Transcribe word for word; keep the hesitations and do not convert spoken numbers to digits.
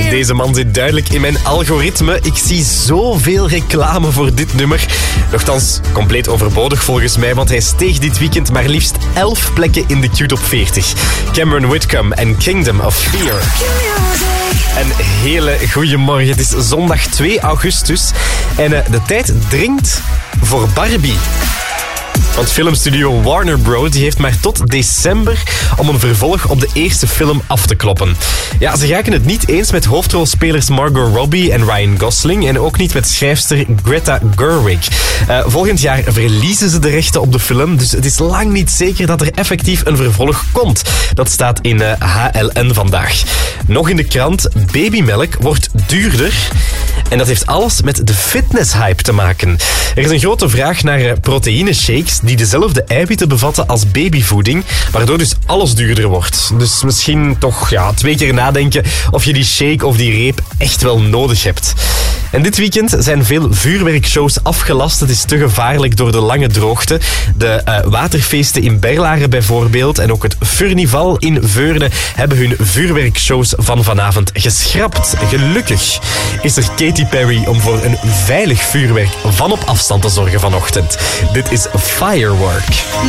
Deze man zit duidelijk in mijn algoritme. Ik zie zoveel reclame voor dit nummer. Nochtans, compleet overbodig volgens mij, want hij steeg dit weekend maar liefst elf plekken in de Q Top veertig. Cameron Whitcomb en Kingdom of Fear. Een hele goede morgen. Het is zondag twee augustus en uh, de tijd dringt voor Barbie. Want filmstudio Warner Bros. Die heeft maar tot december om een vervolg op de eerste film af te kloppen. Ja, ze raken het niet eens met hoofdrolspelers Margot Robbie en Ryan Gosling en ook niet met schrijfster Greta Gerwig. Uh, volgend jaar verliezen ze de rechten op de film, dus het is lang niet zeker dat er effectief een vervolg komt. Dat staat in uh, H L N vandaag. Nog in de krant, babymelk wordt duurder. En dat heeft alles met de fitnesshype te maken. Er is een grote vraag naar uh, proteïneshakes die dezelfde eiwitten bevatten als babyvoeding, waardoor dus alles duurder wordt. Dus misschien toch ja, twee keer nadenken of je die shake of die reep echt wel nodig hebt. En dit weekend zijn veel vuurwerkshows afgelast. Het is te gevaarlijk door de lange droogte. De uh, waterfeesten in Berlaren bijvoorbeeld en ook het Furnival in Veurne hebben hun vuurwerkshows van vanavond geschrapt. Gelukkig is er Katy Perry om voor een veilig vuurwerk van op afstand te zorgen vanochtend. Dit is Firework.